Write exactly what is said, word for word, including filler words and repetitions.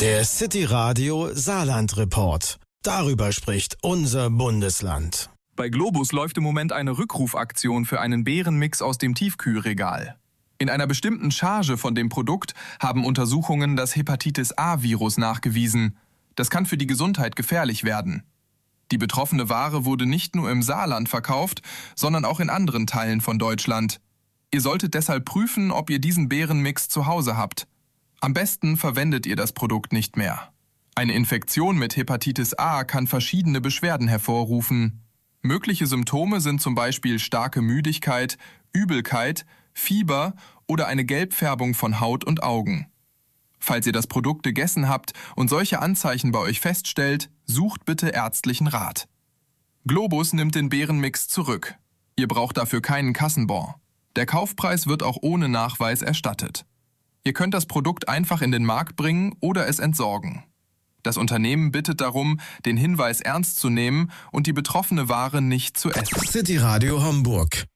Der City Radio Saarland Report. Darüber spricht unser Bundesland. Bei Globus läuft im Moment eine Rückrufaktion für einen Beerenmix aus dem Tiefkühlregal. In einer bestimmten Charge von dem Produkt haben Untersuchungen das Hepatitis-A-Virus nachgewiesen. Das kann für die Gesundheit gefährlich werden. Die betroffene Ware wurde nicht nur im Saarland verkauft, sondern auch in anderen Teilen von Deutschland. Ihr solltet deshalb prüfen, ob ihr diesen Beerenmix zu Hause habt. Am besten verwendet ihr das Produkt nicht mehr. Eine Infektion mit Hepatitis A kann verschiedene Beschwerden hervorrufen. Mögliche Symptome sind zum Beispiel starke Müdigkeit, Übelkeit, Fieber oder eine Gelbfärbung von Haut und Augen. Falls ihr das Produkt gegessen habt und solche Anzeichen bei euch feststellt, sucht bitte ärztlichen Rat. Globus nimmt den Beerenmix zurück. Ihr braucht dafür keinen Kassenbon. Der Kaufpreis wird auch ohne Nachweis erstattet. Ihr könnt das Produkt einfach in den Markt bringen oder es entsorgen. Das Unternehmen bittet darum, den Hinweis ernst zu nehmen und die betroffene Ware nicht zu essen. City Radio Hamburg.